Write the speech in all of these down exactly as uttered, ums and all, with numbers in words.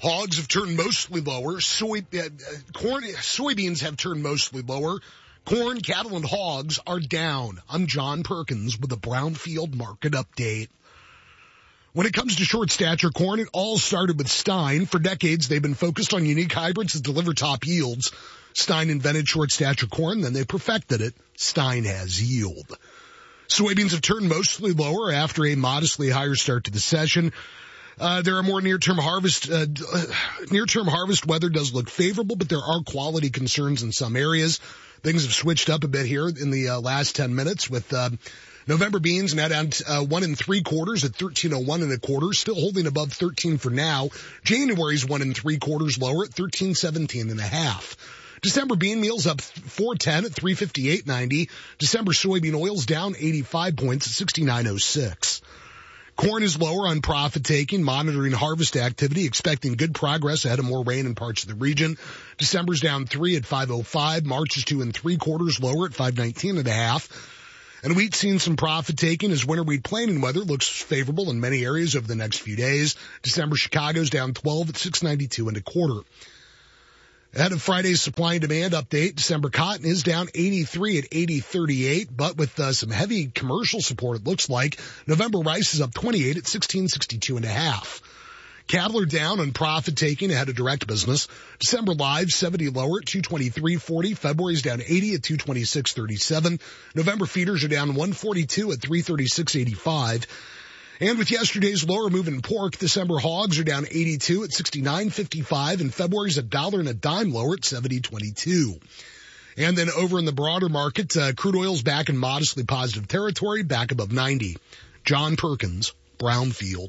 Hogs have turned mostly lower. Soy, uh, corn, soybeans have turned mostly lower. Corn, cattle, and hogs are down. I'm John Perkins with a Brownfield market update. When it comes to short stature corn, it all started with Stein. For decades, they've been focused on unique hybrids that deliver top yields. Stein invented short stature corn, then they perfected it. Stein has yield. Soybeans have turned mostly lower after a modestly higher start to the session. Uh, there are more near-term harvest, uh, near-term harvest weather does look favorable, but there are quality concerns in some areas. Things have switched up a bit here in the uh, last ten minutes with, uh, November beans now down uh, one and three quarters at thirteen oh one and a quarter, still holding above thirteen for now. January's one and three quarters lower at thirteen seventeen and a half. December bean meal's up four ten at three fifty-eight ninety. December soybean oil's down eighty-five points at sixty-nine oh six. Corn is lower on profit taking, monitoring harvest activity, expecting good progress ahead of more rain in parts of the region. December's down three at five oh five. March is two and three quarters lower at five nineteen and a half. And wheat's seen some profit taking as winter wheat planting weather looks favorable in many areas over the next few days. December Chicago's down twelve at six ninety-two and a quarter. Ahead of Friday's supply and demand update, December cotton is down eighty-three at eighty thirty-eight, but with uh, some heavy commercial support, it looks like. November rice is up twenty-eight at sixteen sixty-two and a half. Cattle are down on profit taking ahead of direct business. December live seventy lower at two twenty-three forty. February's down eighty at two twenty-six thirty-seven. November feeders are down one forty-two at three thirty-six eighty-five. And with yesterday's lower move in pork, December hogs are down eighty-two at sixty-nine fifty-five, and February's a dollar and a dime lower at seventy twenty-two. And then over in the broader market, uh, crude oil's back in modestly positive territory, back above ninety. John Perkins, Brownfield.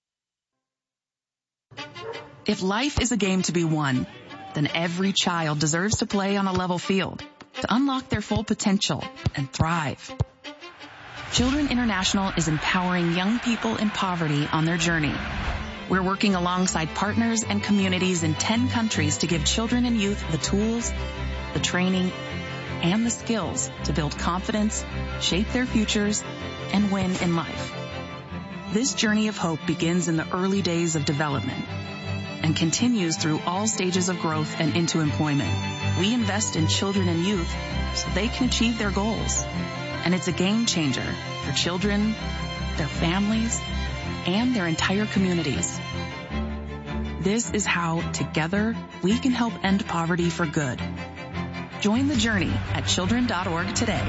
If life is a game to be won, then every child deserves to play on a level field to unlock their full potential and thrive. Children International is empowering young people in poverty on their journey. We're working alongside partners and communities in ten countries to give children and youth the tools, the training, and the skills to build confidence, shape their futures, and win in life. This journey of hope begins in the early days of development and continues through all stages of growth and into employment. We invest in children and youth so they can achieve their goals. And it's a game changer for children, their families, and their entire communities. This is how, together, we can help end poverty for good. Join the journey at children dot org today.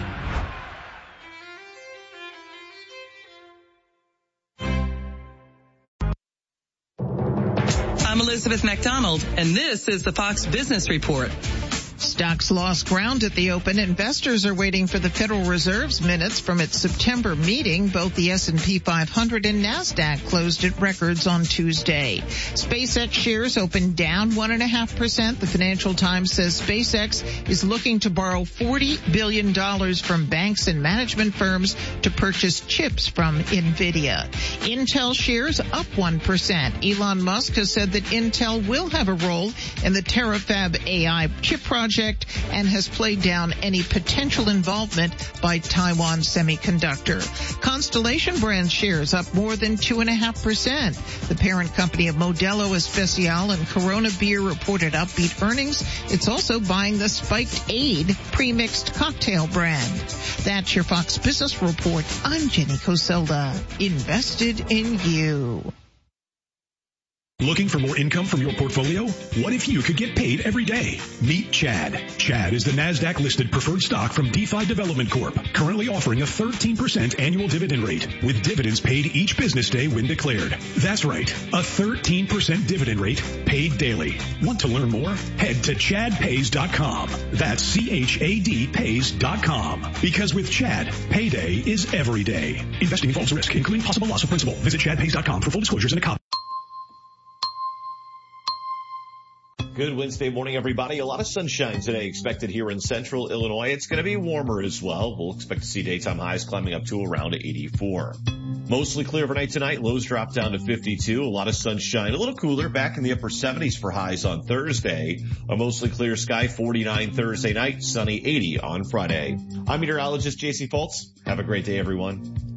I'm Elizabeth McDonald, and this is the Fox Business Report. Stocks lost ground at the open. Investors are waiting for the Federal Reserve's minutes from its September meeting. Both the S and P five hundred and NASDAQ closed at records on Tuesday. SpaceX shares opened down one point five percent. The Financial Times says SpaceX is looking to borrow forty billion dollars from banks and management firms to purchase chips from NVIDIA. Intel shares up one percent. Elon Musk has said that Intel will have a role in the Terafab A I chip project and has played down any potential involvement by Taiwan Semiconductor. Constellation Brands shares up more than two point five percent. The parent company of Modelo Especial and Corona Beer reported upbeat earnings. It's also buying the Spiked Aid pre-mixed cocktail brand. That's your Fox Business Report. I'm Jenny Coselda. Invested in you. Looking for more income from your portfolio? What if you could get paid every day? Meet Chad. Chad is the NASDAQ-listed preferred stock from DeFi Development Corp, currently offering a thirteen percent annual dividend rate, with dividends paid each business day when declared. That's right, a thirteen percent dividend rate paid daily. Want to learn more? Head to chad pays dot com. That's C H A D pays dot com. Because with Chad, payday is every day. Investing involves risk, including possible loss of principal. Visit chad pays dot com for full disclosures and a copy. Good Wednesday morning, everybody. A lot of sunshine today expected here in central Illinois. It's going to be warmer as well. We'll expect to see daytime highs climbing up to around eighty-four. Mostly clear overnight tonight. Lows drop down to fifty-two. A lot of sunshine. A little cooler. Back in the upper seventies for highs on Thursday. A mostly clear sky. forty-nine Thursday night. Sunny eighty on Friday. I'm meteorologist J C Fultz. Have a great day, everyone.